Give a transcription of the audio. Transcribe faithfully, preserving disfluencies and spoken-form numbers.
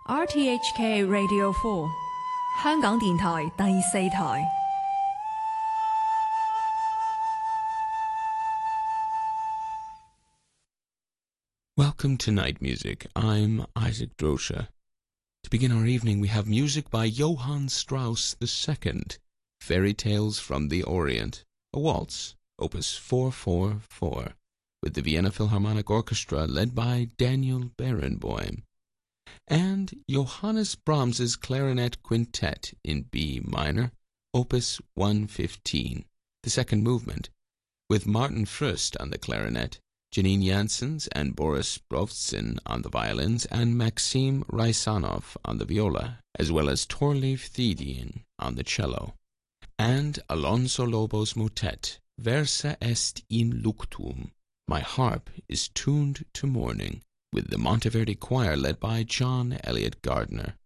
R T H K Radio four 香港電台第四台。 Welcome to Night Music. I'm Isaac Drosha. To begin our evening, we have music by Johann Strauss the Second, Fairy Tales from the Orient, a waltz, Opus four four four, with the Vienna Philharmonic Orchestra led by Daniel Barenboim, and Johannes Brahms's Clarinet Quintet in B minor, Opus one fifteen, the second movement, with Martin Fröst on the clarinet, Janine Janssens and Boris Brovtsin on the violins, and Maxim Raisanov on the viola, as well as Torleif Thedien on the cello. And Alonso Lobo's motet, Versa est in luctum, My Harp is Tuned to Morning, with the Monteverdi Choir led by John Elliott Gardner.